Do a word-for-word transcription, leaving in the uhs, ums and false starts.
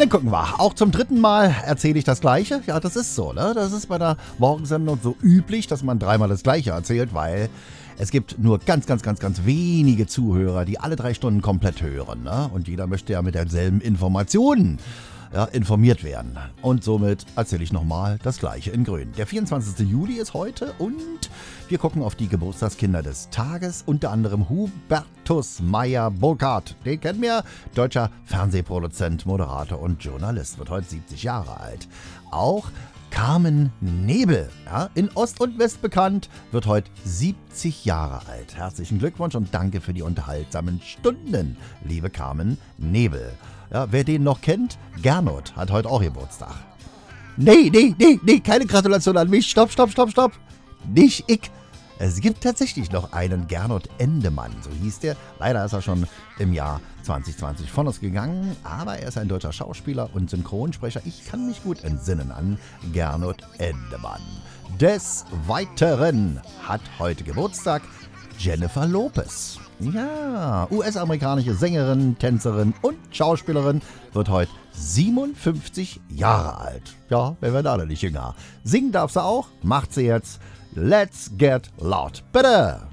Dann gucken wir. Auch zum dritten Mal erzähle ich das Gleiche. Ja, das ist so, ne? Das ist bei der Morgensendung so üblich, dass man dreimal das Gleiche erzählt, weil es gibt nur ganz, ganz, ganz, ganz wenige Zuhörer, die alle drei Stunden komplett hören, ne? Und jeder möchte ja mit derselben Information ja, informiert werden. Und somit erzähle ich nochmal das Gleiche in Grün. Der vierundzwanzigster Juli ist heute und wir gucken auf die Geburtstagskinder des Tages. Unter anderem Hubertus Meyer-Burkhardt. Den kennen wir. Deutscher Fernsehproduzent, Moderator und Journalist. Wird heute siebzig Jahre alt. Auch Carmen Nebel, ja, in Ost und West bekannt, wird heute siebzig Jahre alt. Herzlichen Glückwunsch und danke für die unterhaltsamen Stunden, liebe Carmen Nebel. Ja, wer den noch kennt, Gernot hat heute auch Geburtstag. Nee, nee, nee, nee, keine Gratulation an mich. Stopp, stopp, stopp, stopp. Nicht ich. Es gibt tatsächlich noch einen Gernot Endemann, so hieß der. Leider ist er schon im Jahr zwanzig zwanzig von uns gegangen, aber er ist ein deutscher Schauspieler und Synchronsprecher. Ich kann mich gut entsinnen an Gernot Endemann. Des Weiteren hat heute Geburtstag Jennifer Lopez. Ja, U S-amerikanische Sängerin, Tänzerin und Schauspielerin, wird heute siebenundfünfzig Jahre alt. Ja, wenn wir da noch nicht jünger. Singen darf sie auch, macht sie jetzt. Let's get loud. Bitte!